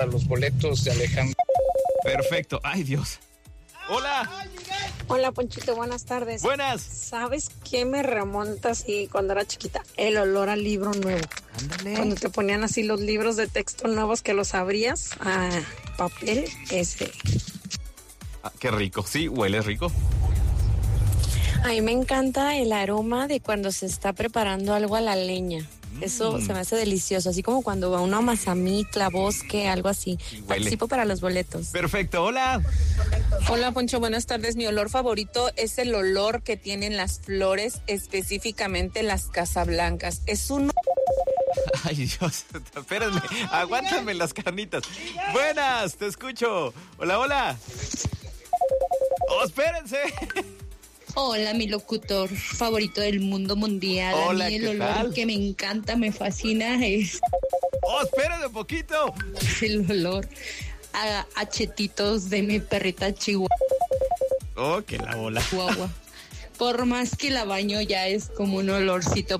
Los boletos de Alejandro. Perfecto. Ay, Dios. Hola. Hola, Ponchito, buenas tardes. Buenas. ¿Sabes qué me remonta así cuando era chiquita? El olor al libro nuevo. Ándale. Cuando te ponían así los libros de texto nuevos que los abrías a papel, ese. Ah, qué rico. Sí, huele rico. A mí me encanta el aroma de cuando se está preparando algo a la leña. Eso se me hace delicioso, así como cuando va uno a Mazamitla, bosque, algo así. Participo para los boletos. Perfecto, hola. Hola, Poncho, buenas tardes. Mi olor favorito es el olor que tienen las flores, específicamente las casablancas. Es un... Ay, Dios, espérenme, aguántame las carnitas. Buenas, te escucho. Hola, hola. Oh, espérense. Hola, mi locutor favorito del mundo mundial. Hola, a mí el ¿qué olor tal? que me encanta, me fascina es Oh, espérenme un poquito. el olor a chetitos de mi perrita Chihuahua. Oh, que la bola. Por más que la baño ya es como un olorcito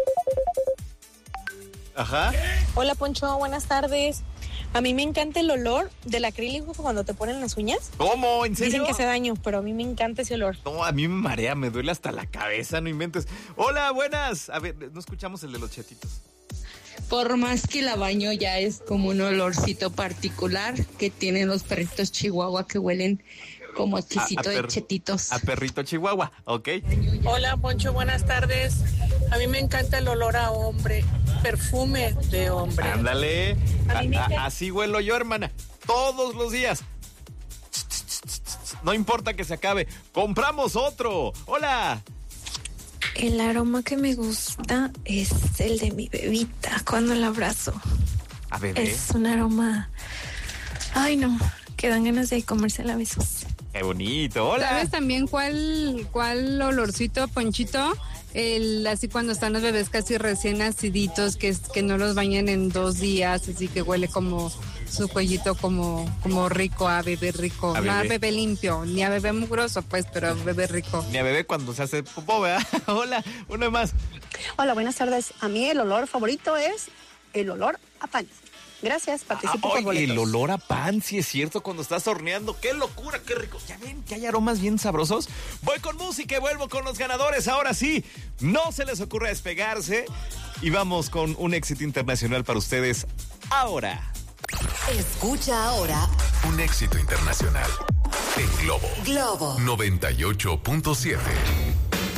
Ajá. Hola, Poncho, buenas tardes. A mí me encanta el olor del acrílico cuando te ponen las uñas. ¿Cómo? ¿En serio? Dicen que hace daño, pero a mí me encanta ese olor. No, a mí me marea, me duele hasta la cabeza, no inventes. Hola, buenas. A ver, no escuchamos el de los chetitos. Por más que la baño ya es como un olorcito particular que tienen los perritos Chihuahua que huelen como exquisito de chetitos. A perrito chihuahua, ¿ok? Hola, Poncho, buenas tardes. A mí me encanta el olor a hombre, perfume de hombre. Ándale. A mí me encanta. Así huelo yo, hermana. Todos los días. No importa que se acabe. ¡Compramos otro! ¡Hola! El aroma que me gusta es el de mi bebita cuando la abrazo. A bebé. Es un aroma... Ay, no, que dan ganas de comérsela a besos. ¡Qué bonito! ¡Hola! ¿Sabes también cuál olorcito, Ponchito? Así cuando están los bebés casi recién naciditos, que no los bañan en 2 días, así que huele como su cuellito como rico, a bebé rico. A No a bebé. bebé limpio, ni a bebé mugroso, pues, pero a bebé rico. Ni a bebé cuando se hace popó, ¿verdad? Hola, una más. Hola, buenas tardes. A mí el olor favorito es el olor a pan. Gracias, participo por boletos. El olor a pan, sí es cierto, cuando estás horneando. ¡Qué locura, qué rico! ¿Ya ven que hay aromas bien sabrosos? Voy con música y vuelvo con los ganadores. Ahora sí, no se les ocurra despegarse. Y vamos con un éxito internacional para ustedes ahora. Escucha ahora Un éxito internacional en Globo Globo 98.7.